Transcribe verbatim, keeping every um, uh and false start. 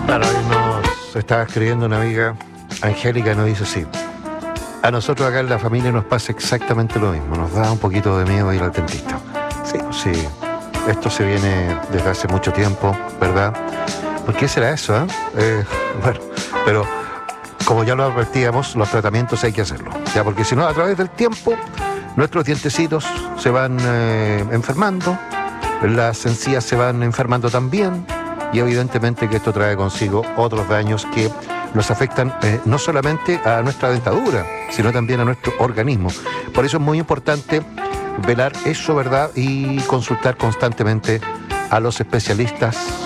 Claro, ahí nos estaba escribiendo una amiga, Angélica, y nos dice así: a nosotros acá en la familia nos pasa exactamente lo mismo, nos da un poquito de miedo ir al dentista. Sí, sí, esto se viene desde hace mucho tiempo, ¿verdad? ¿Por qué será eso, eh? Eh, bueno, pero como ya lo advertíamos, los tratamientos hay que hacerlo, ya, porque si no, a través del tiempo, nuestros dientecitos se van eh, enfermando, las encías se van enfermando también, y evidentemente que esto trae consigo otros daños que nos afectan eh, no solamente a nuestra dentadura, sino también a nuestro organismo. Por eso es muy importante velar eso, ¿verdad? Y consultar constantemente a los especialistas